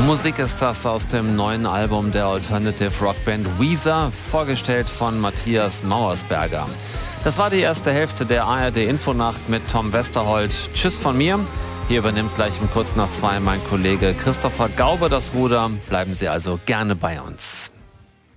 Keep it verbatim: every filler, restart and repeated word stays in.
Musik ist das aus dem neuen Album der Alternative Rockband Weezer, vorgestellt von Matthias Mauersberger. Das war die erste Hälfte der A R D-Infonacht mit Tom Westerholt. Tschüss von mir. Hier übernimmt gleich um kurz nach zwei mein Kollege Christopher Gaube das Ruder. Bleiben Sie also gerne bei uns.